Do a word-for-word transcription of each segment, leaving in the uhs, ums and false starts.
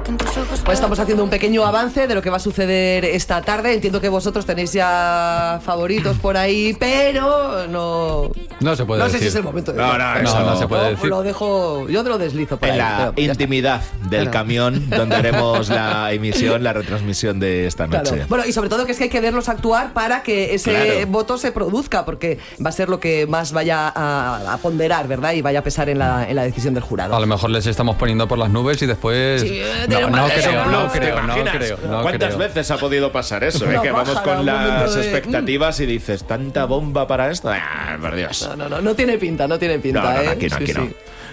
Pues estamos haciendo un pequeño avance de lo que va a suceder esta tarde. Entiendo que vosotros tenéis ya favoritos por ahí, pero no... No se puede no decir. sé si es el momento de... No, no, eso no, no se puede Yo decir. Lo dejo... Yo te lo deslizo por En ahí. la Pero ya intimidad del Claro. camión donde haremos la emisión, la retransmisión de esta está. noche. Claro. Bueno, y sobre todo que es que hay que verlos actuar para que ese Claro. voto se produzca, porque va a ser lo que más vaya a, a ponderar, ¿verdad? Y vaya a pesar en la, en la decisión del jurado. A lo mejor les estamos poniendo por las nubes y después... Sí, eh, no, de- no eso creo, no, no ¿te creo, no imaginas? creo. no ¿Cuántas creo. veces ha podido pasar eso? Una eh? Que vamos pájara, con un momento las de- expectativas y dices, ¿tanta bomba para esto? Ah, por Dios. No, no, no, no tiene pinta, no tiene pinta, No, no, no, ¿eh? aquí no, Sí, aquí sí. no.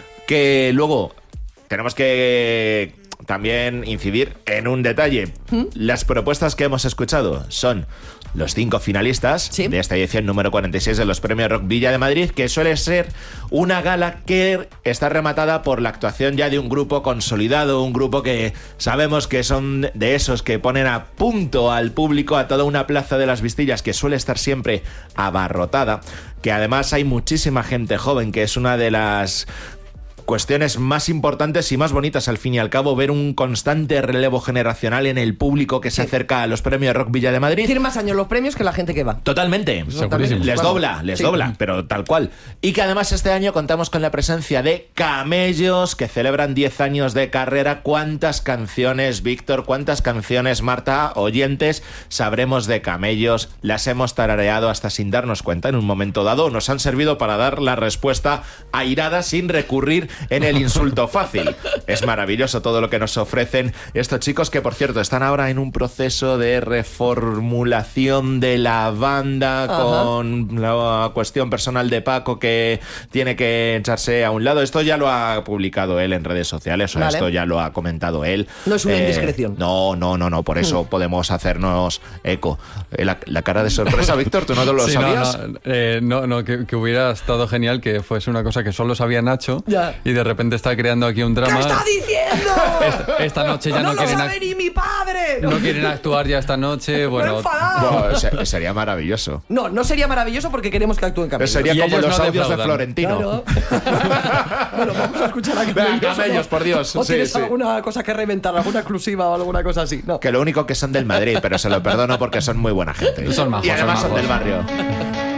Que luego tenemos que también incidir en un detalle. Las propuestas que hemos escuchado son los cinco finalistas Sí. de esta edición número cuarenta y seis de los Premios Rock Villa de Madrid, que suele ser una gala que está rematada por la actuación ya de un grupo consolidado, un grupo que sabemos que son de esos que ponen a punto al público, a toda una plaza de las Vistillas que suele estar siempre abarrotada, que además hay muchísima gente joven, que es una de las cuestiones más importantes y más bonitas, al fin y al cabo, ver un constante relevo generacional en el público que se Sí. acerca a los Premios Rock Villa de Madrid. Tiene más años los premios que la gente que va. Totalmente. Segurísimo. Les Vamos. dobla, les Sí. dobla, pero tal cual. Y que además este año contamos con la presencia de Camellos, que celebran diez años de carrera. ¿Cuántas canciones, Víctor? ¿Cuántas canciones, Marta? Oyentes, sabremos de Camellos. Las hemos tarareado hasta sin darnos cuenta en un momento dado. Nos han servido para dar la respuesta airada sin recurrir en el insulto fácil. Es maravilloso todo lo que nos ofrecen estos chicos, que por cierto están ahora en un proceso de reformulación de la banda. Ajá. Con la cuestión personal de Paco, que tiene que echarse a un lado. Esto ya lo ha publicado él en redes sociales, o Vale. esto ya lo ha comentado él. No es una indiscreción. No, no, no, no, por eso podemos hacernos eco. Eh, La, la cara de sorpresa, Víctor, ¿tú no te lo Sí, no, sabías? no, eh, no, no, que, que hubiera estado genial que fuese una cosa que solo sabía Nacho Ya. y de repente está creando aquí un drama. ¿Qué está diciendo? Esta, esta noche ya no no, lo quieren sabe ac- ni mi padre. no quieren actuar ya esta noche. Bueno, enfadado. Bueno, se- sería maravilloso. No, no sería maravilloso porque queremos que actúen Camellos. Sería Y como ellos los no audios de defraudan. Florentino. Claro. Bueno, vamos a escuchar a Venga, Camellos. Camellos, ¿o no? por Dios. ¿O Sí, tienes sí. alguna cosa que reventar, alguna exclusiva o alguna cosa así? No. Que lo único que son del Madrid, pero se lo perdono porque son muy buena gente. Son majos, y además son son del majos. barrio.